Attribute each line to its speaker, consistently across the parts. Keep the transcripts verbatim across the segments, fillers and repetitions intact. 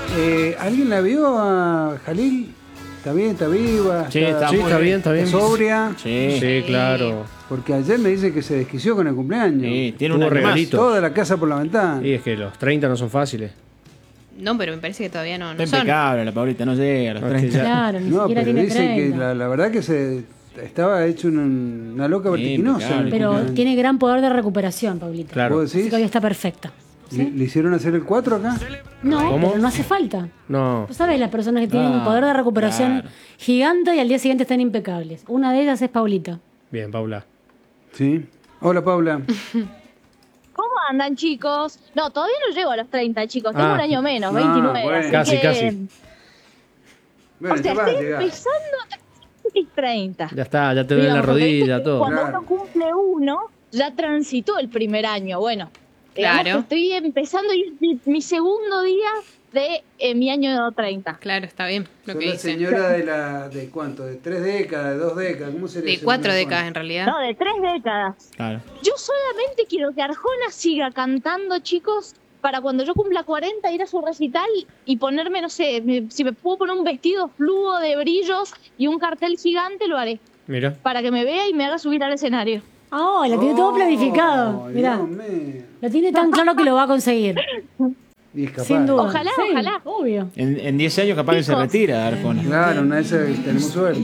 Speaker 1: eh, ¿alguien la vio a Jalil? ¿Está bien? ¿Está viva?
Speaker 2: Sí, está,
Speaker 1: ¿Está,
Speaker 2: sí, está bien, está bien.
Speaker 1: ¿Sobria?
Speaker 2: Sí. Sí, claro.
Speaker 1: Porque ayer me dice que se desquició con el cumpleaños.
Speaker 2: Sí, tiene un regalito.
Speaker 1: Toda la casa por la ventana.
Speaker 2: Y es que los treinta no son fáciles.
Speaker 3: No, pero me parece que todavía no, no
Speaker 4: Está
Speaker 3: son.
Speaker 4: impecable, la Paulita no llega a los
Speaker 2: No,
Speaker 4: treinta.
Speaker 2: ya-
Speaker 5: Claro, ni
Speaker 1: No,
Speaker 5: siquiera
Speaker 1: pero
Speaker 5: tiene
Speaker 1: dice
Speaker 5: treinta.
Speaker 1: que la, la verdad que se estaba hecho una, una loca vertiginosa. en el
Speaker 5: Pero
Speaker 1: cumpleaños.
Speaker 5: tiene gran poder de recuperación, Paulita.
Speaker 2: Claro.
Speaker 1: ¿Vos
Speaker 5: Así
Speaker 1: decís?
Speaker 5: que hoy está perfecta.
Speaker 1: ¿Le, le hicieron hacer el cuatro acá?
Speaker 5: No,
Speaker 2: ¿Cómo?
Speaker 5: pero no hace falta.
Speaker 2: No.
Speaker 5: Vos sabés, las personas que tienen un
Speaker 4: Ah,
Speaker 5: poder de recuperación
Speaker 4: claro.
Speaker 5: gigante y al día siguiente están impecables. Una de ellas es Paulita.
Speaker 2: Bien, Paula.
Speaker 1: Sí. Hola, Paula.
Speaker 6: ¿Cómo andan, chicos? No, todavía no llego a los treinta, chicos. Tengo
Speaker 2: Ah.
Speaker 6: un año menos,
Speaker 1: Ah,
Speaker 6: veintinueve.
Speaker 1: bueno.
Speaker 6: así
Speaker 2: Casi,
Speaker 6: que-
Speaker 2: casi.
Speaker 1: Bueno,
Speaker 6: o sea,
Speaker 1: ya vas a
Speaker 6: estoy
Speaker 1: llegar.
Speaker 6: empezando a treinta.
Speaker 2: Ya está, ya te duele la
Speaker 6: Digamos, porque viste
Speaker 2: rodilla,
Speaker 6: que
Speaker 2: todo.
Speaker 6: Cuando
Speaker 1: Claro.
Speaker 6: uno cumple uno, ya transitó el primer año. Bueno, digamos
Speaker 3: Claro.
Speaker 6: que estoy empezando y es mi, mi segundo día de eh, mi año treinta.
Speaker 3: Claro, está bien lo
Speaker 1: Sos
Speaker 3: que
Speaker 1: la
Speaker 3: dice.
Speaker 1: señora de la... ¿De cuánto? ¿De tres décadas? ¿De dos décadas? ¿Cómo sería
Speaker 3: De
Speaker 1: eso?
Speaker 3: cuatro
Speaker 1: No sé
Speaker 3: décadas en
Speaker 1: cuánto.
Speaker 3: realidad.
Speaker 6: No, de tres décadas.
Speaker 4: Claro.
Speaker 6: Yo solamente quiero que Arjona siga cantando, chicos, para cuando yo cumpla cuarenta ir a su recital y ponerme, no sé, me- si me puedo poner un vestido fluo de brillos y un cartel gigante, lo haré.
Speaker 2: Mira.
Speaker 6: Para que me vea y me haga subir al escenario.
Speaker 5: Ah, la tiene todo
Speaker 1: Oh,
Speaker 5: planificado. Mirá,
Speaker 1: Dios mío.
Speaker 5: lo tiene tan claro que lo va a conseguir.
Speaker 1: Y es capaz.
Speaker 5: Sin duda.
Speaker 6: Ojalá,
Speaker 5: Sí,
Speaker 6: ojalá.
Speaker 5: Obvio.
Speaker 4: En, en diez años capaz que se
Speaker 6: Chicos.
Speaker 4: retira Arjona.
Speaker 1: Claro, una de esas tenemos suerte.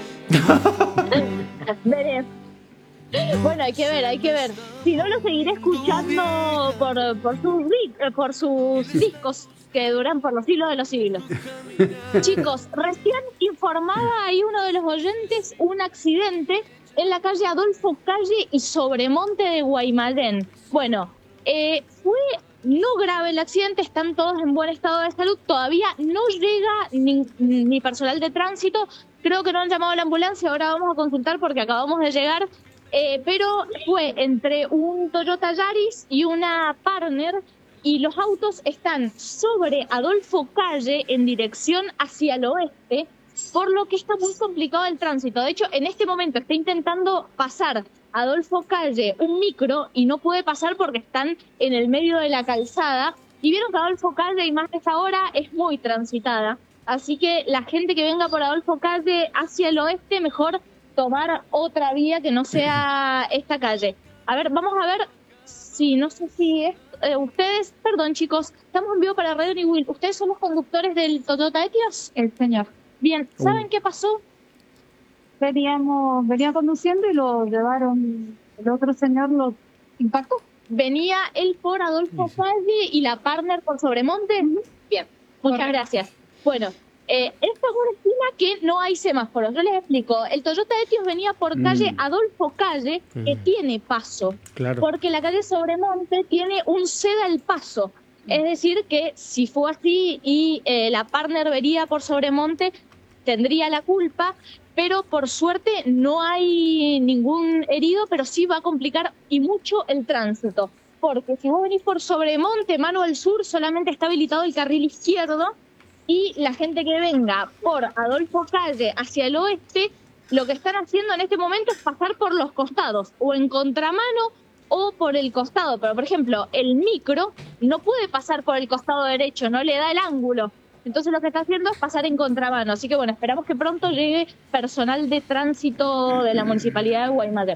Speaker 6: Veré. Bueno, hay que ver, hay que ver. Si no, lo seguiré escuchando por, por, sus, di- eh, por sus discos que duran por los siglos de los siglos. Chicos, recién informaba ahí uno de los oyentes un accidente en la calle Adolfo Calle y Sobremonte de Guaymallén. Bueno, eh, fue no grave el accidente, están todos en buen estado de salud, todavía no llega ni, ni personal de tránsito, creo que no han llamado a la ambulancia, ahora vamos a consultar porque acabamos de llegar, eh, pero fue entre un Toyota Yaris y una Partner y los autos están sobre Adolfo Calle en dirección hacia el oeste, por lo que está muy complicado el tránsito. De hecho, en este momento está intentando pasar Adolfo Calle un micro y no puede pasar porque están en el medio de la calzada. Y vieron que Adolfo Calle, y más de esta hora, es muy transitada. Así que la gente que venga por Adolfo Calle hacia el oeste, mejor tomar otra vía que no sea esta calle. A ver, vamos a ver si, no sé si es, eh, ustedes, perdón chicos, estamos en vivo para Radio New Will. ¿Ustedes son los conductores del Toyota Etios?
Speaker 7: El señor.
Speaker 6: Bien, ¿saben qué pasó?
Speaker 7: Veníamos, venía conduciendo y lo llevaron, el otro señor lo impactó.
Speaker 6: Venía él por Adolfo Calle y la Partner por Sobremonte. Bien, muchas
Speaker 7: Correcto.
Speaker 6: gracias. Bueno, eh, esta es una esquina que no hay semáforos. Yo les explico. El Toyota Etios venía por calle
Speaker 1: Mm.
Speaker 6: Adolfo Calle, que
Speaker 2: Mm.
Speaker 6: tiene paso.
Speaker 2: Claro.
Speaker 6: Porque la calle Sobremonte tiene un ceda el paso. Es decir, que si fue así y eh, la Partner vería por Sobremonte, tendría la culpa, pero por suerte no hay ningún herido, pero sí va a complicar y mucho el tránsito. Porque si vos venís por Sobremonte, mano al sur, solamente está habilitado el carril izquierdo y la gente que venga por Adolfo Calle hacia el oeste, lo que están haciendo en este momento es pasar por los costados, o en contramano o por el costado. Pero, por ejemplo, el micro no puede pasar por el costado derecho, no le da el ángulo. Entonces lo que está haciendo es pasar en contramano. Así que bueno, esperamos que pronto llegue personal de tránsito de la Municipalidad de Guaymallén.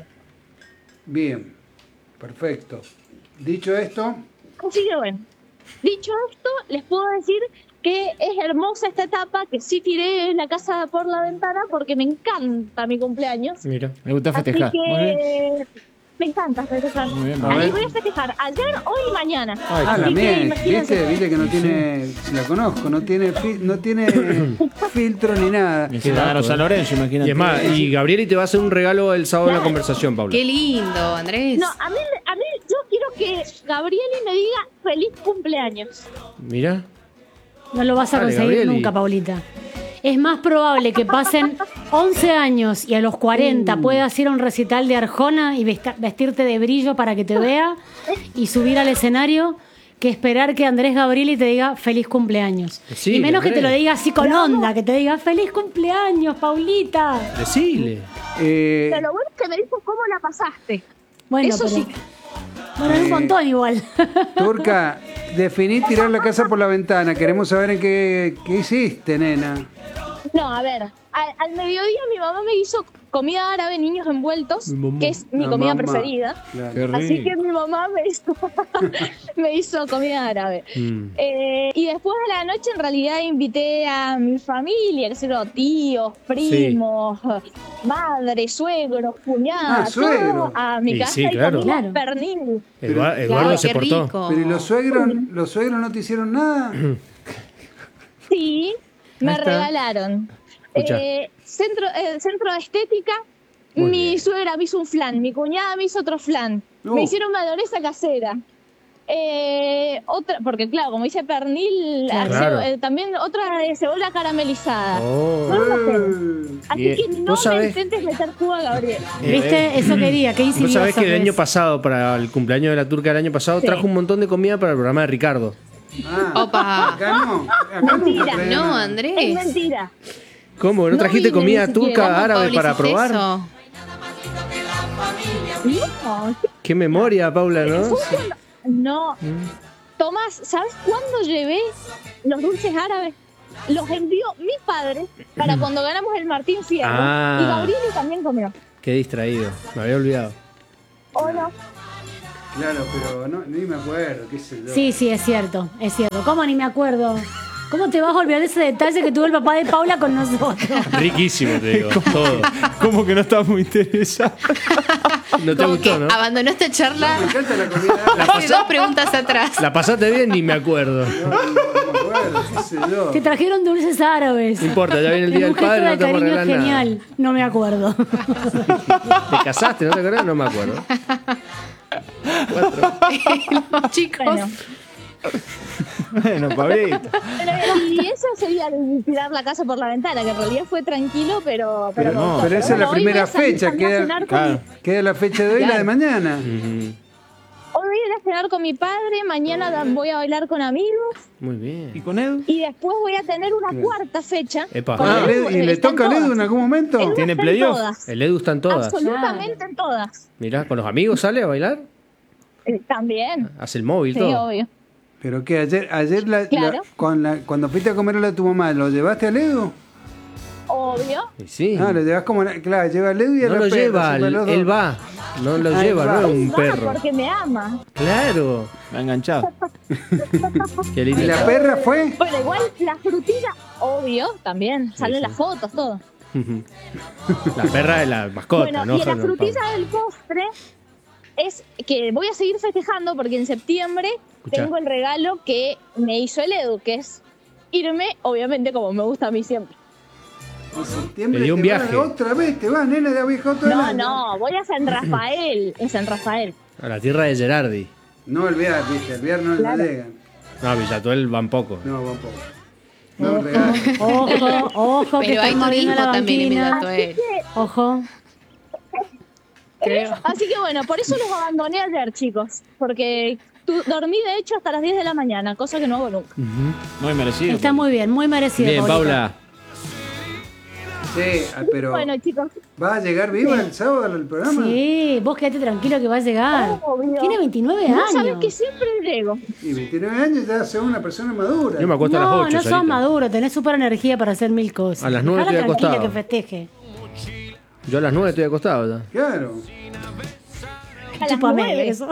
Speaker 1: Bien, perfecto. Dicho esto,
Speaker 6: Así que bueno, dicho esto, les puedo decir que es hermosa esta etapa, que sí tiré la casa por la ventana porque me encanta mi cumpleaños.
Speaker 2: Mira.
Speaker 4: Me gusta
Speaker 6: Así
Speaker 4: festejar. Muy bien.
Speaker 6: que me encanta festejar.
Speaker 4: Muy bien,
Speaker 1: a
Speaker 6: Ahí
Speaker 1: ver.
Speaker 6: voy a festejar ayer, hoy y mañana.
Speaker 2: Ay,
Speaker 1: ah, la
Speaker 6: Así que
Speaker 1: mía,
Speaker 6: imagínense.
Speaker 1: ¿viste? Viste que no tiene, la conozco, no tiene, fi- no tiene filtro ni nada.
Speaker 4: Y se la dan a San Lorenzo, imagínate.
Speaker 2: Y es más, y Gabrieli te va a hacer un regalo el sábado en la conversación, Paula.
Speaker 3: Qué lindo, Andrés.
Speaker 6: No, a mí, a mí yo quiero que Gabrieli me diga feliz cumpleaños.
Speaker 2: Mira.
Speaker 5: No lo vas a
Speaker 2: Dale,
Speaker 5: conseguir
Speaker 2: Gabrieli.
Speaker 5: nunca, Paulita. Es más probable que pasen once años y a los cuarenta puedas ir a un recital de Arjona y vesta- vestirte de brillo para que te vea y subir al escenario que esperar que Andrés Gabrieli te diga feliz cumpleaños.
Speaker 2: Sí,
Speaker 5: y menos que te
Speaker 2: Andrés.
Speaker 5: lo diga así con onda, que te diga feliz cumpleaños, Paulita.
Speaker 2: Decile.
Speaker 1: Eh,
Speaker 6: Pero lo bueno es que me dijo cómo la pasaste.
Speaker 5: Bueno,
Speaker 6: Eso
Speaker 5: pero
Speaker 6: sí.
Speaker 5: Bueno, es un montón igual.
Speaker 1: Turca, definí tirar la casa por la ventana. Queremos saber en qué, qué hiciste, nena.
Speaker 6: No, a ver, al, al mediodía mi mamá me hizo comida árabe, niños envueltos, que es mi
Speaker 1: La
Speaker 6: comida
Speaker 1: mamá.
Speaker 6: preferida.
Speaker 1: Claro.
Speaker 4: Qué
Speaker 6: Así
Speaker 4: rico.
Speaker 6: que mi mamá me hizo, me hizo comida árabe.
Speaker 2: Mm.
Speaker 6: Eh, y después de la noche en realidad invité a mi familia, que son tíos, primos, madre, suegros, cuñadas,
Speaker 1: Ah, suegros.
Speaker 6: todo a mi
Speaker 2: Y
Speaker 6: casa
Speaker 2: sí,
Speaker 6: y
Speaker 2: claro.
Speaker 6: comimos
Speaker 5: Claro.
Speaker 6: pernil.
Speaker 2: Eduard- Eduardo
Speaker 3: Claro,
Speaker 2: se
Speaker 3: qué
Speaker 2: portó.
Speaker 3: rico.
Speaker 1: Pero ¿y los suegros, los suegros no te hicieron nada?
Speaker 6: Sí, me
Speaker 1: Ahí está.
Speaker 6: regalaron.
Speaker 2: Escucha.
Speaker 6: Eh, centro, eh, centro de estética,
Speaker 2: Muy
Speaker 6: mi
Speaker 2: bien.
Speaker 6: suegra me hizo un flan, mi cuñada me hizo otro flan.
Speaker 1: Oh.
Speaker 6: Me hicieron mayonesa casera. Eh, otra, porque claro, como dice pernil,
Speaker 5: Claro.
Speaker 6: ce-
Speaker 2: Claro.
Speaker 6: eh, también otra de cebolla caramelizada.
Speaker 2: Oh.
Speaker 6: No lo sé.
Speaker 1: Eh,
Speaker 6: Así
Speaker 2: Bien.
Speaker 6: que no
Speaker 2: ¿Vos
Speaker 6: me
Speaker 2: sabés?
Speaker 6: intentes meter jugo a Gabriel.
Speaker 5: ¿Viste? Eso quería. Qué
Speaker 2: Vos
Speaker 5: insidioso
Speaker 2: sabés que el
Speaker 5: que
Speaker 2: año
Speaker 5: es.
Speaker 2: pasado, para el cumpleaños de la turca del año pasado,
Speaker 6: Sí.
Speaker 2: trajo un montón de comida para el programa de Ricardo.
Speaker 1: Ah,
Speaker 3: Opa.
Speaker 1: acá no. Acá nunca
Speaker 6: Mentira.
Speaker 1: traían
Speaker 3: No,
Speaker 1: nada.
Speaker 6: Es
Speaker 3: Andrés.
Speaker 6: mentira.
Speaker 2: ¿Cómo? ¿No
Speaker 6: No
Speaker 2: trajiste
Speaker 6: vine
Speaker 2: comida
Speaker 6: ni siquiera.
Speaker 2: turca
Speaker 3: ¿Cómo
Speaker 2: árabe para
Speaker 3: publicites
Speaker 2: probar?
Speaker 3: eso?
Speaker 6: No,
Speaker 2: Qué memoria, Paula, ¿no?
Speaker 6: Fue cuando- No. Tomás, ¿sabes cuándo llevé los dulces árabes? Los envió mi padre para cuando ganamos el Martín Fierro.
Speaker 2: Ah.
Speaker 6: Y Gabriel también comió.
Speaker 2: Qué distraído. Me había olvidado.
Speaker 6: ¿O no?
Speaker 1: Claro, pero no, ni me acuerdo, qué sé yo.
Speaker 5: Sí, sí, es cierto, es cierto. ¿Cómo ni me acuerdo? ¿Cómo te vas a olvidar de ese detalle que tuvo el papá de Paula con nosotros?
Speaker 2: Riquísimo, te digo. Todo.
Speaker 4: Como que no estaba muy interesado.
Speaker 2: No te
Speaker 3: Como
Speaker 2: gustó,
Speaker 3: que
Speaker 2: ¿no?
Speaker 3: abandonó esta charla
Speaker 1: Me encanta la comida.
Speaker 3: hace dos preguntas atrás.
Speaker 2: La pasaste bien, ni me acuerdo.
Speaker 1: No, no, no me acuerdo, qué sé yo.
Speaker 5: Te trajeron dulces árabes.
Speaker 2: No importa, ya viene el día
Speaker 5: Un
Speaker 2: del
Speaker 5: gesto
Speaker 2: padre,
Speaker 5: de
Speaker 2: no te vamos a
Speaker 5: cariño
Speaker 2: regalar nada.
Speaker 5: genial. No me acuerdo.
Speaker 2: ¿Te casaste? ¿No te acuerdas? No me acuerdo.
Speaker 3: Los chicos.
Speaker 6: Bueno,
Speaker 4: Bueno, Pablito.
Speaker 6: pero, y eso sería tirar la casa por la ventana, que en realidad fue tranquilo, pero...
Speaker 1: Pero,
Speaker 6: me gustó.
Speaker 1: pero esa es la
Speaker 6: Bueno, hoy
Speaker 1: primera
Speaker 6: voy a salir-
Speaker 1: fecha,
Speaker 6: salir a
Speaker 1: queda,
Speaker 6: cenar con
Speaker 4: Claro.
Speaker 1: queda la fecha de hoy y la de mañana.
Speaker 2: Ujú.
Speaker 6: Hoy voy a ir a cenar con mi padre, mañana da- voy a bailar con amigos
Speaker 2: Muy
Speaker 4: ¿Y
Speaker 2: bien.
Speaker 4: con Edu?
Speaker 6: y después voy a tener una cuarta fecha.
Speaker 2: Epa.
Speaker 6: con
Speaker 1: Ah,
Speaker 6: Edu.
Speaker 1: ¿y le
Speaker 6: Están
Speaker 1: toca a Edu
Speaker 6: todas.
Speaker 1: en algún momento?
Speaker 6: Edu
Speaker 4: ¿Tiene
Speaker 6: está en
Speaker 4: playoff?
Speaker 6: todas.
Speaker 2: El Edu está en todas.
Speaker 6: Absolutamente en todas.
Speaker 2: Mirá, ¿con los amigos sale a bailar?
Speaker 6: Eh, También.
Speaker 2: Hace el móvil,
Speaker 6: Sí,
Speaker 2: todo.
Speaker 6: obvio.
Speaker 1: Pero que ayer, ayer la,
Speaker 6: Claro.
Speaker 1: la- con la- cuando fuiste a comer a tu mamá, ¿lo llevaste al Edu?
Speaker 6: Obvio.
Speaker 2: Y sí.
Speaker 1: Ah, lo llevas como, la- claro, lleva al Edu y a
Speaker 2: No
Speaker 1: la
Speaker 2: lo
Speaker 1: perra,
Speaker 2: lleva,
Speaker 1: se fue los
Speaker 2: él
Speaker 1: dos.
Speaker 2: va. No lo
Speaker 1: Ah, él
Speaker 2: lleva,
Speaker 1: va.
Speaker 2: no es
Speaker 6: Él
Speaker 2: un
Speaker 6: va
Speaker 2: perro.
Speaker 6: porque me ama.
Speaker 2: Claro.
Speaker 4: Me ha enganchado.
Speaker 2: Qué
Speaker 1: ¿Y
Speaker 2: lindo.
Speaker 1: la perra fue?
Speaker 6: Bueno, igual la frutilla, obvio, también. Salen
Speaker 2: sí.
Speaker 6: las fotos, todo.
Speaker 2: La perra es la mascota,
Speaker 6: Bueno,
Speaker 2: ¿no?
Speaker 6: y la
Speaker 2: No,
Speaker 6: frutilla del postre es que voy a seguir festejando porque en septiembre
Speaker 2: Escuchá.
Speaker 6: tengo el regalo que me hizo el Edu, que es irme, obviamente, como me gusta a mí siempre.
Speaker 1: En septiembre
Speaker 2: Te dio un
Speaker 1: te vas
Speaker 2: viaje.
Speaker 1: otra vez, te vas, nena, de viajado todo el
Speaker 6: No,
Speaker 1: año.
Speaker 6: no, voy a San Rafael, en San Rafael.
Speaker 2: A la tierra de Gerardi.
Speaker 1: No el viernes, viste, el viernes no
Speaker 6: Claro.
Speaker 1: llegan.
Speaker 2: No, a Villatuel van poco.
Speaker 1: No, tampoco. No, regalo.
Speaker 5: Ojo, ojo, que
Speaker 3: Pero hay
Speaker 5: están mordiendo
Speaker 3: turismo
Speaker 5: la
Speaker 3: también en
Speaker 5: banquina.
Speaker 3: Villatuel.
Speaker 5: Ojo.
Speaker 6: Así que bueno, por eso los abandoné ayer, chicos. Porque tu- dormí, de hecho, hasta las diez de la mañana, cosa que no hago nunca.
Speaker 4: Muy merecido.
Speaker 5: Está muy bien, muy merecido.
Speaker 2: Bien,
Speaker 5: Paulita.
Speaker 2: Paula.
Speaker 1: Sí, ah, pero
Speaker 6: Bueno, chicos,
Speaker 1: ¿vas a llegar viva el sábado al programa?
Speaker 5: Sí, vos quédate tranquilo que va a llegar.
Speaker 6: Obvio.
Speaker 5: Tiene veintinueve
Speaker 6: no sabes
Speaker 5: años.
Speaker 6: que siempre llego.
Speaker 1: Y veintinueve años ya sos una persona madura.
Speaker 2: Yo me acuesto a las
Speaker 5: No,
Speaker 2: ocho.
Speaker 5: no sos
Speaker 2: Sarita.
Speaker 5: maduro, tenés súper energía para hacer mil cosas.
Speaker 2: A las nueve
Speaker 5: Dejala
Speaker 2: estoy
Speaker 5: tranquila
Speaker 2: acostado.
Speaker 5: que festeje.
Speaker 2: Yo a las nueve estoy acostado ya.
Speaker 1: Claro.
Speaker 6: A las
Speaker 5: Chúpame
Speaker 6: nueve.
Speaker 5: eso.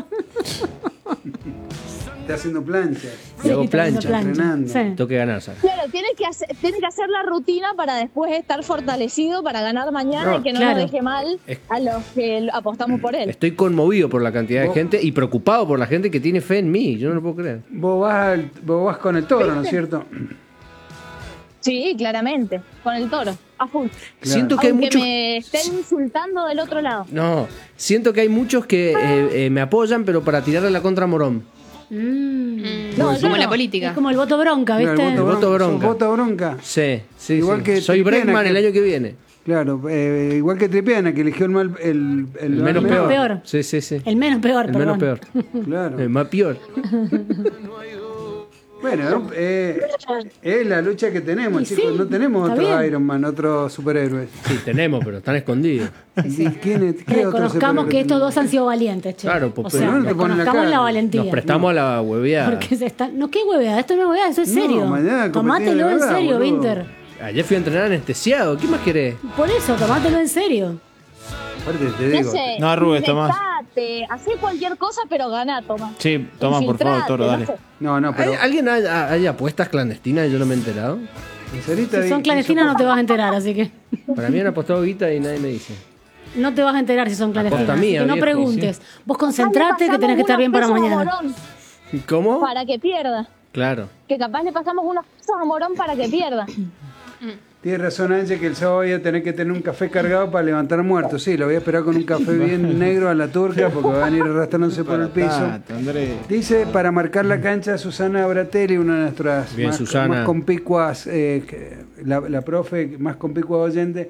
Speaker 1: Está haciendo plancha.
Speaker 2: Y hago
Speaker 5: está haciendo
Speaker 2: plancha.
Speaker 1: Entrenando.
Speaker 5: Sí.
Speaker 2: Tengo que ganar, Sara.
Speaker 6: Claro, tienes que, hacer, tienes que hacer la rutina para después estar fortalecido para ganar mañana
Speaker 2: No,
Speaker 6: y que no
Speaker 5: claro.
Speaker 6: nos deje mal
Speaker 2: Es-
Speaker 6: a los que apostamos por él.
Speaker 2: Estoy conmovido por la cantidad de
Speaker 1: Vos-
Speaker 2: gente y preocupado por la gente que tiene fe en mí. Yo no lo puedo creer.
Speaker 1: Vos vas, al- vos vas con el toro, ¿no es cierto?
Speaker 6: Sí, claramente, con el toro, a full.
Speaker 2: Siento que hay
Speaker 6: Aunque
Speaker 2: muchos.
Speaker 6: me estén insultando del otro lado.
Speaker 2: No, siento que hay muchos que eh, eh, me apoyan, pero para tirarle la contra a Morón.
Speaker 5: Mm.
Speaker 3: Mm,
Speaker 6: No, yo
Speaker 3: como la
Speaker 6: no.
Speaker 3: política.
Speaker 5: Es como el voto bronca,
Speaker 1: Mira,
Speaker 5: ¿viste?
Speaker 1: el voto,
Speaker 2: voto
Speaker 1: bronca.
Speaker 2: bronca.
Speaker 1: sos voto bronca.
Speaker 2: Sí, sí.
Speaker 1: Igual
Speaker 2: sí.
Speaker 1: que
Speaker 2: Soy
Speaker 1: Tripiana,
Speaker 2: Bregman
Speaker 1: que-
Speaker 2: el año que viene.
Speaker 1: Claro, eh, igual que Tripiana, que eligió el mal, el, el,
Speaker 2: El menos
Speaker 1: mal
Speaker 2: peor.
Speaker 5: peor.
Speaker 2: Sí, sí, sí.
Speaker 5: El menos peor,
Speaker 2: El
Speaker 5: perdón.
Speaker 2: menos peor.
Speaker 1: Claro.
Speaker 2: El más peor.
Speaker 1: Bueno, eh, es la lucha que tenemos,
Speaker 5: Y
Speaker 1: chicos.
Speaker 5: sí,
Speaker 1: no tenemos
Speaker 5: está
Speaker 1: otros
Speaker 5: bien.
Speaker 1: Iron Man, otros superhéroes.
Speaker 2: Sí, tenemos, pero están escondidos.
Speaker 1: ¿Y quién es- qué otro
Speaker 5: Reconozcamos
Speaker 1: superhéroe
Speaker 5: que estos dos
Speaker 1: tenemos?
Speaker 5: han sido valientes, che.
Speaker 2: Claro, pues,
Speaker 5: o sea,
Speaker 1: pero no te ponen la
Speaker 5: reconozcamos
Speaker 1: cara.
Speaker 5: la valentía.
Speaker 2: Nos prestamos a la hueveada.
Speaker 5: Porque se están... No, qué huevada, esto no es huevada, eso es
Speaker 1: No,
Speaker 5: serio.
Speaker 1: mañana competimos
Speaker 5: Tomátelo
Speaker 1: de
Speaker 5: en
Speaker 1: verdad,
Speaker 5: serio,
Speaker 1: boludo.
Speaker 5: Winter.
Speaker 2: Ayer fui a entrenar anestesiado. ¿Qué más querés?
Speaker 5: Por eso, tomátelo en serio.
Speaker 1: Aparte te
Speaker 6: No
Speaker 1: digo,
Speaker 6: sé.
Speaker 4: No arrugues, Tomás.
Speaker 6: Infiltrate, hacé cualquier cosa, pero ganá, Tomás.
Speaker 4: Sí, toma, por favor,
Speaker 6: Infiltrate,
Speaker 4: Toro,
Speaker 6: no
Speaker 4: dale.
Speaker 6: sé.
Speaker 1: no, no, pero
Speaker 2: ¿Hay- ¿Alguien hay, hay apuestas clandestinas y yo no me he enterado?
Speaker 1: Sarita
Speaker 5: Si
Speaker 1: di-
Speaker 5: son clandestinas no te vas a enterar, así que...
Speaker 2: Para mí han apostado guita y nadie me dice.
Speaker 5: No te vas a enterar si son clandestinas.
Speaker 2: Aposta mía,
Speaker 5: así que no
Speaker 2: viejo,
Speaker 5: preguntes. Vos concentrate que tenés que estar bien para
Speaker 6: Unos pesos a
Speaker 5: mañana.
Speaker 6: Morón
Speaker 2: ¿Cómo?
Speaker 6: Para que pierda.
Speaker 2: Claro.
Speaker 6: Que capaz le pasamos unos pesos a Morón para que pierda.
Speaker 1: Tienes razón, Ángel, que el sábado voy a tener que tener un café cargado para levantar muertos. Sí, lo voy a esperar con un café bien negro a la turca porque van a ir arrastrándose por el piso.
Speaker 4: Tato, Andrés.
Speaker 1: Dice, para marcar la cancha, Susana Bratelli, una de nuestras
Speaker 2: Bien,
Speaker 1: más,
Speaker 2: Susana.
Speaker 1: más conspicuas, eh, que- la, la profe más compicua oyente.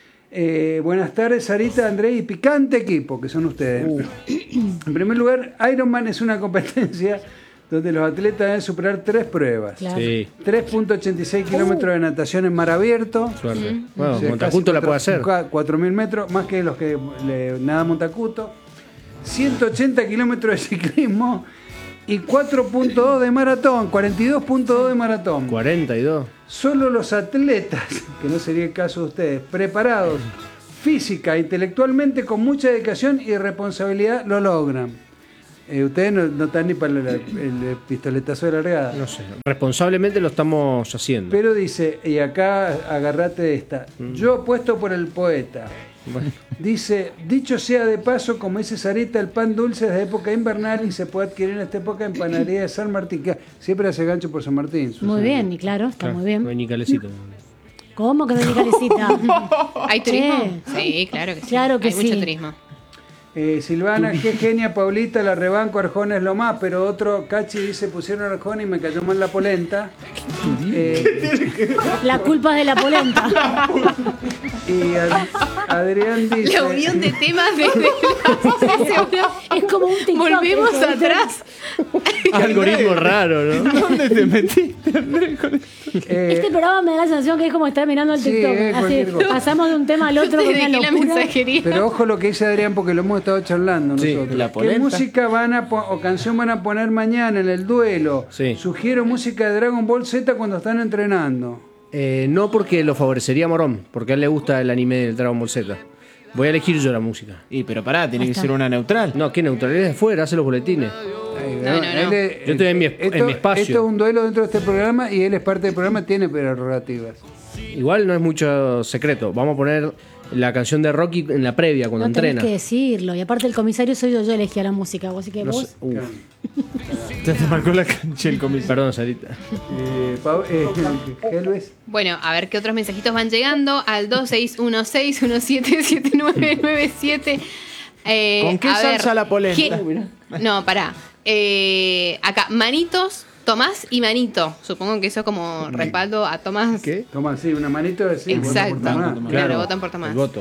Speaker 1: Eh, buenas tardes, Sarita, Andrés y picante equipo, que son ustedes. En primer lugar, Ironman es una competencia donde los atletas deben superar tres pruebas.
Speaker 5: Claro.
Speaker 2: Sí,
Speaker 1: tres punto ochenta y seis kilómetros de natación en mar abierto.
Speaker 2: suerte. Bueno,
Speaker 1: O sea,
Speaker 2: Montacuto
Speaker 1: casi
Speaker 2: la puede hacer.
Speaker 1: cuatro- cuatro mil metros, más que los que le, nada Montacuto. ciento ochenta kilómetros de ciclismo y cuatro punto dos de maratón, cuarenta y dos punto dos de maratón.
Speaker 2: cuarenta y dos.
Speaker 1: Solo los atletas, que no sería el caso de ustedes, preparados física e intelectualmente con mucha dedicación y responsabilidad lo logran. Eh, ustedes no, no están ni para la- el, pistoletazo de largada.
Speaker 2: No sé. Responsablemente lo estamos haciendo.
Speaker 1: Pero dice, y acá agarrate esta,
Speaker 2: Mm.
Speaker 1: yo apuesto por el poeta. Dice, dicho sea de paso, como dice Sarita, el pan dulce es de época invernal y se puede adquirir en esta época en panadería de San Martín, que siempre hace gancho por San Martín. Susana.
Speaker 5: Muy bien, y claro, está muy
Speaker 2: No
Speaker 5: bien.
Speaker 2: hay ni calecito.
Speaker 5: ¿Cómo que no hay calecita?
Speaker 3: ¿Hay turismo?
Speaker 5: Che.
Speaker 3: Sí, claro que sí.
Speaker 5: Claro que
Speaker 3: Hay mucho
Speaker 5: sí.
Speaker 3: turismo.
Speaker 1: Eh, Silvana, qué genia, Paulita, la rebanco, Arjona es lo más, pero otro, Cachi dice, pusieron Arjona y me cayó mal la polenta. Eh,
Speaker 5: La culpa es de la polenta.
Speaker 1: y Ad- Adrián dice...
Speaker 3: La unión de temas desde
Speaker 5: Es como un TikTok.
Speaker 3: Volvemos
Speaker 5: eso, ¿viste?
Speaker 3: atrás.
Speaker 2: Algoritmo raro, ¿no?
Speaker 4: ¿Dónde te metiste, Andrés, con esto?
Speaker 1: eh,
Speaker 5: Este programa me da la sensación que es como estar mirando el
Speaker 1: Sí,
Speaker 5: TikTok.
Speaker 1: es
Speaker 5: Así,
Speaker 1: cualquier cosa.
Speaker 5: pasamos de un tema al otro con
Speaker 3: Desde
Speaker 5: una
Speaker 3: que la
Speaker 5: locura.
Speaker 3: mensajería.
Speaker 1: Pero ojo lo que dice Adrián, porque lo hemos estado charlando
Speaker 2: Sí,
Speaker 1: nosotros.
Speaker 4: la
Speaker 1: ¿Qué
Speaker 4: polenta.
Speaker 1: música van a po- o canción van a poner mañana en el duelo?
Speaker 2: Sí.
Speaker 1: Sugiero música de Dragon Ball Z cuando están entrenando.
Speaker 2: Eh, no porque lo favorecería a Morón, porque a él le gusta el anime del Dragon Ball Z. Voy a elegir yo la música.
Speaker 4: Y pero pará, tiene
Speaker 5: Ahí
Speaker 4: que
Speaker 5: está.
Speaker 4: ser una neutral.
Speaker 2: No, ¿qué neutralidad de fuera? Hace los boletines.
Speaker 1: Ay,
Speaker 3: No, no, no.
Speaker 1: él es-
Speaker 2: Yo estoy en mi esp-
Speaker 1: esto,
Speaker 2: en mi espacio.
Speaker 1: Esto es un duelo dentro de este programa y él es parte del programa, tiene prerrogativas.
Speaker 2: Igual no es mucho secreto. Vamos a poner la canción de Rocky en la previa, cuando
Speaker 5: No tenés
Speaker 2: entrena.
Speaker 5: que decirlo. Y aparte el comisario soy yo, yo elegí a la música. Así que
Speaker 2: No
Speaker 5: vos...
Speaker 2: sé. Uf.
Speaker 4: Ya te marcó la cancha el comisario.
Speaker 2: Perdón, Sarita.
Speaker 1: Eh, Pau- eh, Helves.
Speaker 3: Bueno, a ver qué otros mensajitos van llegando al dos seis uno seis uno siete siete nueve nueve siete. Eh,
Speaker 4: ¿Con qué
Speaker 3: a
Speaker 4: salsa la polenta?
Speaker 3: ¿qué- No, pará. Eh, acá, Manitos, Tomás y Manito. Supongo que eso como respaldo a Tomás.
Speaker 2: ¿Qué?
Speaker 1: Toma, sí, una manito de sí,
Speaker 3: Exacto.
Speaker 1: voto por Tomás.
Speaker 4: Tomás.
Speaker 3: Claro, votan por Tomás.
Speaker 2: El voto.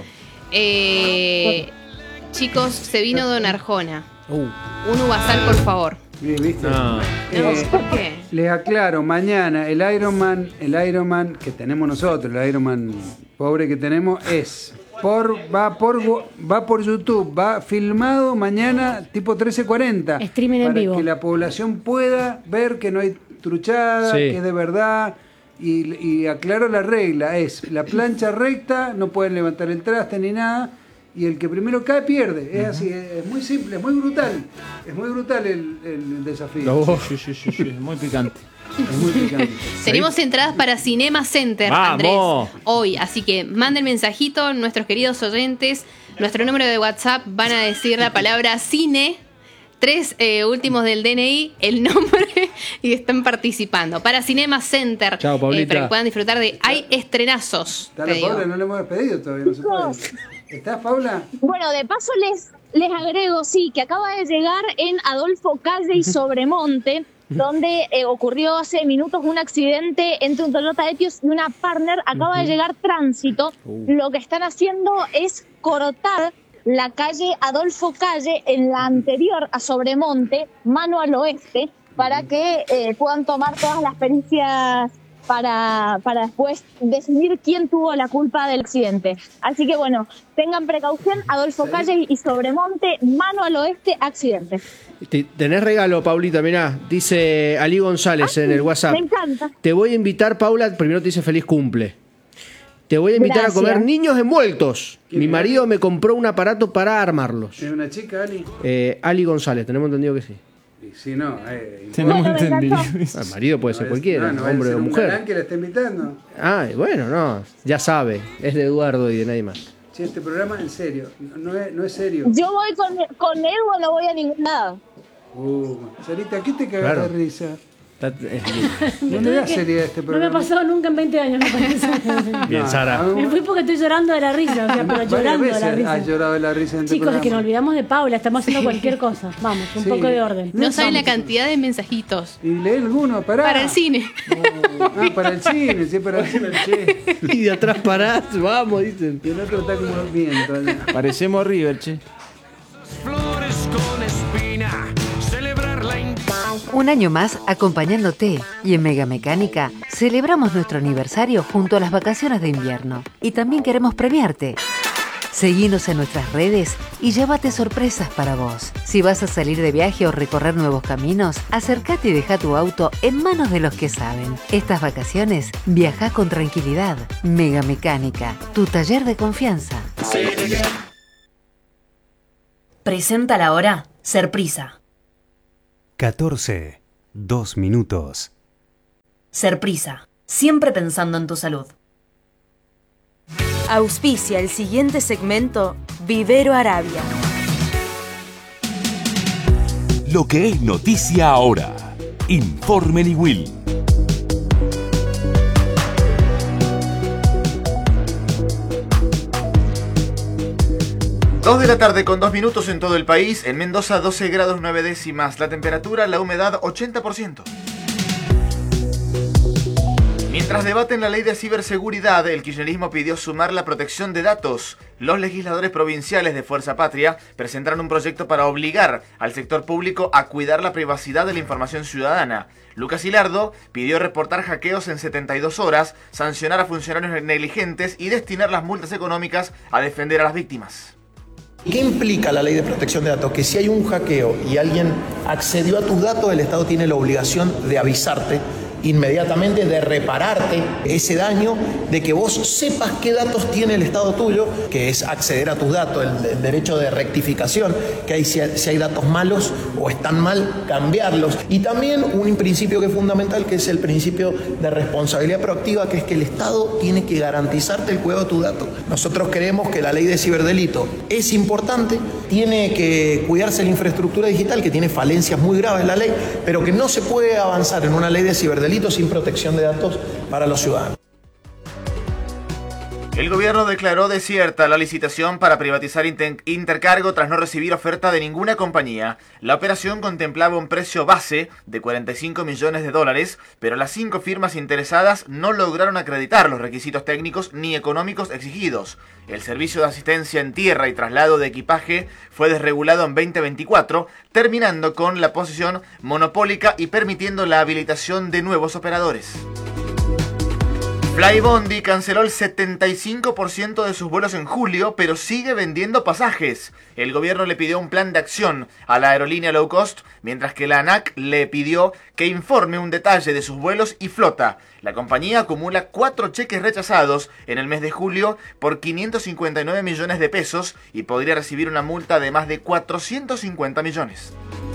Speaker 3: Eh, chicos, se vino Don Arjona.
Speaker 2: Uh,
Speaker 3: Un uvasal, por favor.
Speaker 1: Bien, ¿viste?
Speaker 2: no.
Speaker 3: No,
Speaker 1: Eh,
Speaker 3: ¿por qué?
Speaker 1: Les aclaro, mañana el Ironman, el Ironman que tenemos nosotros, el Ironman pobre que tenemos, es por va por va por YouTube, va filmado mañana tipo trece cuarenta.
Speaker 5: Streaming en
Speaker 1: para
Speaker 5: vivo.
Speaker 1: que la población pueda ver que no hay truchada,
Speaker 2: Sí.
Speaker 1: que es de verdad. Y, y aclaro la regla, es la plancha recta, no pueden levantar el traste ni nada. Y el que primero cae pierde. Es así, es muy simple, es muy brutal. Es muy brutal el, el desafío.
Speaker 2: Oh,
Speaker 4: Sí, sí, sí, sí, muy picante.
Speaker 1: Es muy picante.
Speaker 3: Tenemos entradas para Cinema Center,
Speaker 2: ¡Vamos!
Speaker 3: Andrés, hoy. Así que manden mensajito, nuestros queridos oyentes. Nuestro número de WhatsApp van a decir la palabra cine, tres eh, últimos del D N I, el nombre, y están participando. Para Cinema Center,
Speaker 2: Chao, Paulita.
Speaker 3: para que puedan disfrutar de Hay Estrenazos.
Speaker 1: Está
Speaker 3: te
Speaker 1: la
Speaker 3: digo.
Speaker 1: Paula, no le hemos despedido todavía, no se puede. ¿Estás, Paula?
Speaker 6: Bueno, de paso les, les agrego, sí, que acaba de llegar en Adolfo Calle y Sobremonte, donde eh, ocurrió hace minutos un accidente entre un Toyota Etios y una Partner. Acaba de llegar tránsito. Lo que están haciendo es cortar la calle Adolfo Calle en la anterior a Sobremonte, mano al oeste, para que eh, puedan tomar todas las pericias para, para después decidir quién tuvo la culpa del accidente. Así que bueno, tengan precaución, Adolfo Calle y Sobremonte, mano al oeste, accidente.
Speaker 2: Tenés regalo, Paulita, mirá, dice Ali González
Speaker 6: Ah,
Speaker 2: en el WhatsApp.
Speaker 6: Me encanta.
Speaker 2: Te voy a invitar, Paula, primero te dice feliz cumple. Te voy a invitar
Speaker 6: Gracias.
Speaker 2: a comer niños envueltos.
Speaker 1: ¿Qué
Speaker 2: Mi
Speaker 1: bien?
Speaker 2: marido me compró un aparato para armarlos.
Speaker 1: ¿Es una chica, Ali?
Speaker 2: Eh, Ali González, tenemos entendido que sí.
Speaker 1: Y si no, eh,
Speaker 4: Tenemos
Speaker 6: Bueno,
Speaker 4: entendido.
Speaker 2: Ah, el marido puede ser cualquiera,
Speaker 1: no, no vaya a
Speaker 2: hombre
Speaker 1: ser
Speaker 2: o
Speaker 1: un
Speaker 2: mujer.
Speaker 1: galán que la está invitando.
Speaker 2: Ah, bueno, no, ya sabe, es de Eduardo y de nadie más.
Speaker 1: Che, este programa en serio, no, no es, no es serio.
Speaker 6: Yo voy con, con Edu, no voy a ningún lado.
Speaker 1: Uh, Sarita, ¿qué te cagas
Speaker 2: Claro.
Speaker 1: de risa?
Speaker 2: Está- es bien.
Speaker 1: No le da seriedad a este
Speaker 5: No me
Speaker 1: programa.
Speaker 5: ha pasado nunca en veinte años, me parece.
Speaker 2: Bien,
Speaker 1: No,
Speaker 2: Sara.
Speaker 1: a-
Speaker 5: Me fui porque estoy llorando de la risa, o sea, pero
Speaker 1: Varias
Speaker 5: llorando de
Speaker 1: veces
Speaker 5: la risa.
Speaker 1: has llorado de la risa en este
Speaker 5: Chicos, es que nos
Speaker 1: programa.
Speaker 5: olvidamos de Paula, estamos haciendo cualquier cosa. Vamos, un
Speaker 1: Sí.
Speaker 5: poco de orden.
Speaker 3: No saben la cantidad de mensajitos.
Speaker 1: Y lee alguno, pará.
Speaker 3: Para el cine.
Speaker 1: Ah, para el cine, sí, para el cine, che.
Speaker 2: Y de atrás parás, vamos, dicen.
Speaker 1: Y el otro está como viento. allá.
Speaker 4: Parecemos River, che.
Speaker 8: Flores con espina, celebrar la
Speaker 9: Un año más acompañándote y en Mega Mecánica celebramos nuestro aniversario junto a las vacaciones de invierno y también queremos premiarte. Seguinos en nuestras redes y llévate sorpresas para vos. Si vas a salir de viaje o recorrer nuevos caminos, acércate y deja tu auto en manos de los que saben. Estas vacaciones, viaja con tranquilidad. Mega Mecánica, tu taller de confianza.
Speaker 10: Presenta la hora Serprisa.
Speaker 11: catorce, dos minutos.
Speaker 10: Serprisa, siempre pensando en tu salud.
Speaker 12: Auspicia el siguiente segmento Vivero Arabia.
Speaker 13: Lo que es noticia ahora. Informe Niwil.
Speaker 14: Dos de la tarde con dos minutos en todo el país. En Mendoza doce grados nueve décimas. La temperatura, la humedad ochenta por ciento. Mientras debaten la ley de ciberseguridad, el kirchnerismo pidió sumar la protección de datos. Los legisladores provinciales de Fuerza Patria presentaron un proyecto para obligar al sector público a cuidar la privacidad de la información ciudadana. Lucas Hilardo pidió reportar hackeos en setenta y dos horas, sancionar a funcionarios negligentes y destinar las multas económicas a defender a las víctimas.
Speaker 15: ¿Qué implica la ley de protección de datos? Que si hay un hackeo y alguien accedió a tus datos, el Estado tiene la obligación de avisarte inmediatamente, de repararte ese daño, de que vos sepas qué datos tiene el Estado tuyo, que es acceder a tus datos, el, el derecho de rectificación, que hay, si, hay, si hay datos malos o están mal, cambiarlos. Y también un principio que es fundamental, que es el principio de responsabilidad proactiva, que es que el Estado tiene que garantizarte el cuidado de tus datos. Nosotros creemos que la ley de ciberdelito es importante, tiene que cuidarse la infraestructura digital, que tiene falencias muy graves la ley, pero que no se puede avanzar en una ley de ciberdelito sin protección de datos para los ciudadanos.
Speaker 14: El gobierno declaró desierta la licitación para privatizar Inter- Intercargo tras no recibir oferta de ninguna compañía. La operación contemplaba un precio base de cuarenta y cinco millones de dólares, pero las cinco firmas interesadas no lograron acreditar los requisitos técnicos ni económicos exigidos. El servicio de asistencia en tierra y traslado de equipaje fue desregulado en veinte veinticuatro, terminando con la posición monopólica y permitiendo la habilitación de nuevos operadores. Flybondi canceló el setenta y cinco por ciento de sus vuelos en julio, pero sigue vendiendo pasajes. El gobierno le pidió un plan de acción a la aerolínea low cost, mientras que la ANAC le pidió que informe un detalle de sus vuelos y flota. La compañía acumula cuatro cheques rechazados en el mes de julio por quinientos cincuenta y nueve millones de pesos y podría recibir una multa de más de cuatrocientos cincuenta millones.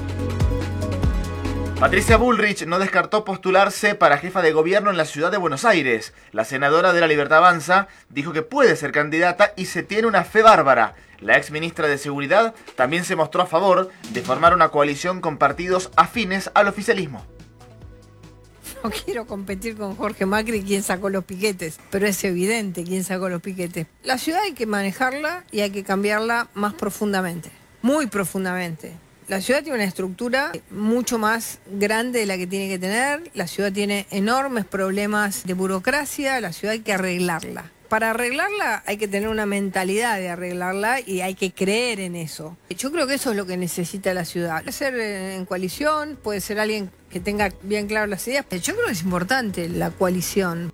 Speaker 14: Patricia Bullrich no descartó postularse para jefa de gobierno en la ciudad de Buenos Aires. La senadora de La Libertad Avanza dijo que puede ser candidata y se tiene una fe bárbara. La ex ministra de Seguridad también se mostró a favor de formar una coalición con partidos afines al oficialismo.
Speaker 16: No quiero competir con Jorge Macri, quien sacó los piquetes, pero es evidente quién sacó los piquetes. La ciudad hay que manejarla y hay que cambiarla más profundamente, muy profundamente. La ciudad tiene una estructura mucho más grande de la que tiene que tener. La ciudad tiene enormes problemas de burocracia. La ciudad hay que arreglarla. para arreglarla hay que tener una mentalidad de arreglarla y hay que creer en eso. Yo creo que eso es lo que necesita la ciudad. Puede ser en coalición, puede ser alguien que tenga bien claras las ideas, pero yo creo que es importante la coalición.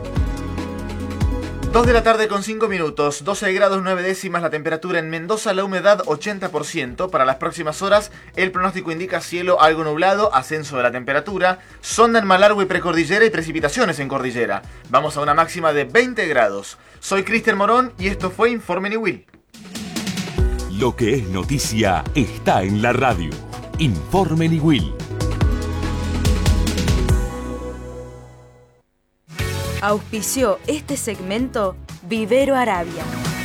Speaker 14: dos de la tarde con cinco minutos, doce grados nueve décimas la temperatura en Mendoza, la humedad ochenta por ciento. Para las próximas horas el pronóstico indica cielo algo nublado, ascenso de la temperatura, sonda en Malargüe y precordillera y precipitaciones en cordillera. Vamos a una máxima de veinte grados. Soy Cristian Morón y esto fue Informe Niwil.
Speaker 13: Lo que es noticia está en la radio. Informe Niwil.
Speaker 12: Auspició este segmento Vivero Arabia.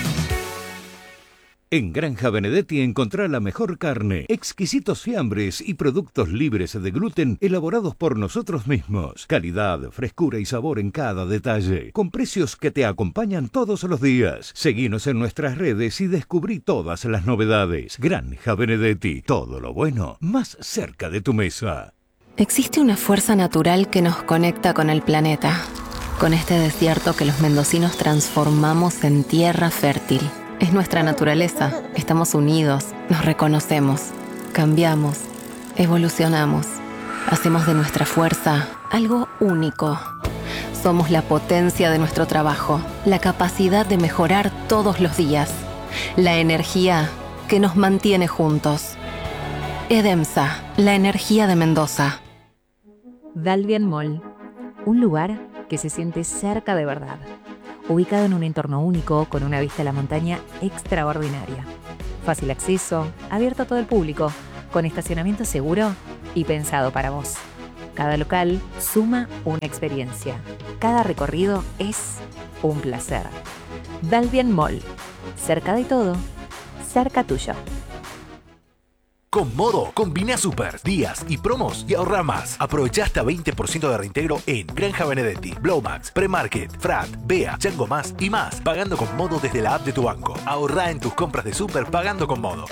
Speaker 17: En Granja Benedetti encontrá la mejor carne, exquisitos fiambres y productos libres de gluten elaborados por nosotros mismos. Calidad, frescura y sabor en cada detalle, con precios que te acompañan todos los días. Seguinos en nuestras redes y descubrí todas las novedades. Granja Benedetti, todo lo bueno más cerca de tu mesa.
Speaker 18: Existe una fuerza natural que nos conecta con el planeta, con este desierto que los mendocinos transformamos en tierra fértil. Es nuestra naturaleza. Estamos unidos, nos reconocemos, cambiamos, evolucionamos. Hacemos de nuestra fuerza algo único. Somos la potencia de nuestro trabajo, la capacidad de mejorar todos los días, la energía que nos mantiene juntos. Edemsa, la energía de Mendoza.
Speaker 19: Dalvian Mall, un lugar que se siente cerca de verdad, ubicado en un entorno único con una vista a la montaña extraordinaria. Fácil acceso, abierto a todo el público, con estacionamiento seguro y pensado para vos. Cada local suma una experiencia. Cada recorrido es un placer. Dalvian Mall, cerca de todo, cerca tuyo.
Speaker 20: Con Modo, combina super, días y promos y ahorra más. Aprovecha hasta veinte por ciento de reintegro en Granja Benedetti, Blowmax, Premarket, Frat, Bea, Chango Más y más. Pagando con Modo desde la app de tu banco. Ahorra en tus compras de super pagando con Modo.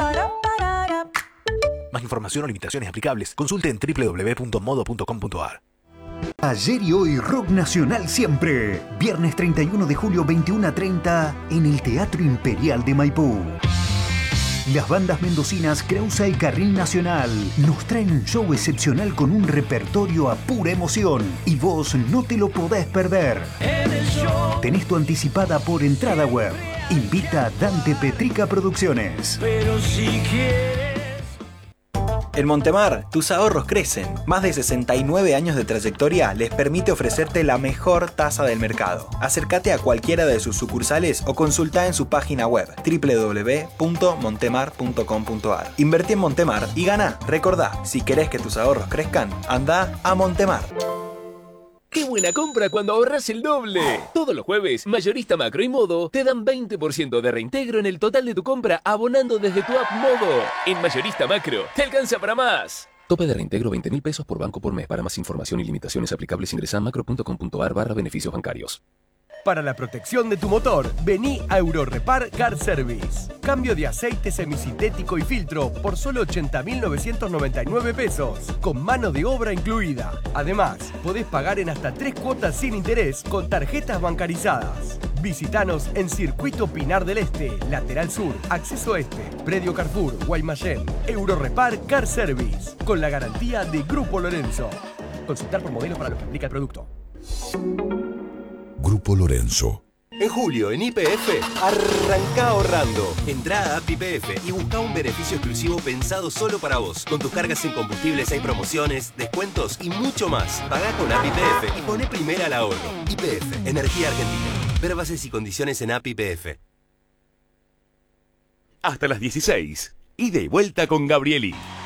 Speaker 20: Más información o limitaciones aplicables, consulte en doble u doble u doble u punto modo punto com punto a r.
Speaker 21: Ayer y hoy Rock Nacional siempre. Viernes treinta y uno de julio, veintiuno a treinta en el Teatro Imperial de Maipú. Las bandas mendocinas Creusa y Carril Nacional nos traen un show excepcional con un repertorio a pura emoción y vos no te lo podés perder. Tenés tu anticipada por entrada web. Invita a Dante Petrica Producciones.
Speaker 22: Pero si quieres... En Montemar, tus ahorros crecen. Más de sesenta y nueve años de trayectoria les permite ofrecerte la mejor tasa del mercado. Acércate a cualquiera de sus sucursales o consulta en su página web doble u doble u doble u punto montemar punto com punto a r. Invertí en Montemar y gana. Recordá, si querés que tus ahorros crezcan, anda a Montemar.
Speaker 23: ¡Qué buena compra cuando ahorras el doble! Todos los jueves, Mayorista Macro y Modo te dan veinte por ciento de reintegro en el total de tu compra abonando desde tu app Modo. En Mayorista Macro, te alcanza para más. Tope de reintegro veinte mil pesos por banco por mes. Para más información y limitaciones aplicables ingresa a macro punto com punto a r barra beneficios bancarios.
Speaker 24: Para la protección de tu motor, vení a Eurorepar Car Service. Cambio de aceite semisintético y filtro por solo ochenta mil novecientos noventa y nueve pesos, con mano de obra incluida. Además, podés pagar en hasta tres cuotas sin interés con tarjetas bancarizadas. Visítanos en Circuito Pinar del Este, Lateral Sur, Acceso Este, Predio Carrefour, Guaymallén. Eurorepar Car Service, con la garantía de Grupo Lorenzo. Consultar por modelos para lo que aplica el producto.
Speaker 25: Grupo Lorenzo.
Speaker 26: En julio, en Y P F, arranca ahorrando. Entrá a App Y P F y busca un beneficio exclusivo pensado solo para vos. Con tus cargas en combustibles hay promociones, descuentos y mucho más. Pagá con App Y P F y poné primera al ahorro. Y P F, Energía Argentina. Ver bases y condiciones en App Y P F.
Speaker 13: Hasta las dieciséis. Ida y vuelta con Gabrieli.